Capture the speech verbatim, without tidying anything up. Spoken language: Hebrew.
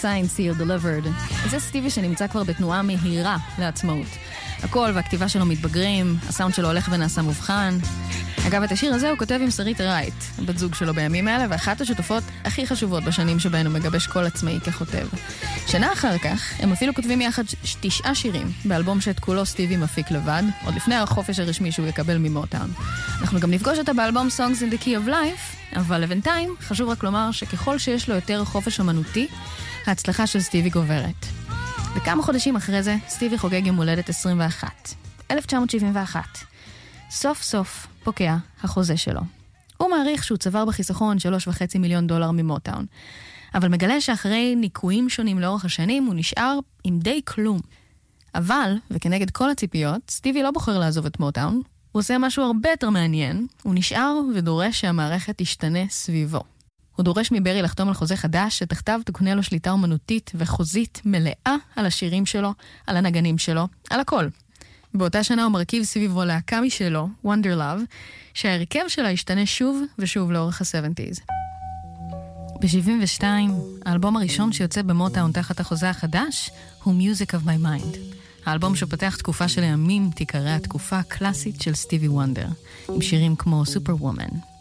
signed, sealed, delivered. זה סטיבי שנמצא כבר בתנועה מהירה לעצמאות. הכל והכתיבה שלו מתבגרים, הסאונד שלו הולך ונעשה מובחן. אגב, את השיר הזה הוא כותב עם שרית רייט, בת זוג שלו בימים האלה, ואחת השותפות הכי חשובות בשנים שבהן הוא מגבש קול עצמאי ככותב. שנה אחר כך, הם אפילו כותבים יחד תשעה שירים, באלבום שאת כולו סטיבי מפיק לבד, עוד לפני החופש הרשמי שהוא יקבל ממוטאון. אנחנו גם נפגוש אותה באלבום Songs in the Key of Life, אבל לבינתיים חשוב רק לומר שככל שיש לו יותר חופש אמנותי, ההצלחה של סטיבי גוברת. וכמה חודשים אחרי זה, סטיבי חוגג יום הולדת עשרים ואחת. אלף תשע מאות שבעים ואחת. סוף סוף פוקע החוזה שלו. הוא מעריך שהוא צבר בחיסכון שלוש וחצי מיליון דולר ממוטאון. אבל מגלה שאחרי ניקויים שונים לאורך השנים, הוא נשאר עם די כלום. אבל, וכנגד כל הציפיות, סטיבי לא בוחר לעזוב את מוטאון. הוא עושה משהו הרבה יותר מעניין. הוא נשאר ודורש שהמערכת תשתנה סביבו. הוא דורש מברי לחתום על חוזה חדש, שתחתיו תקונה לו שליטה אומנותית וחוזית מלאה על השירים שלו, על הנגנים שלו, על הכל. באותה שנה הוא מרכיב סביבו להקה משלו, Wonder Love, שההרכב שלה השתנה שוב ושוב לאורך ה-שבעים. ב-שבעים ושתיים, האלבום הראשון שיוצא במוטאון תחת החוזה החדש הוא Music of My Mind. האלבום שפתח תקופה של הימים תיקרא התקופה הקלאסית של סטיבי וונדר, עם שירים כמו Superwoman.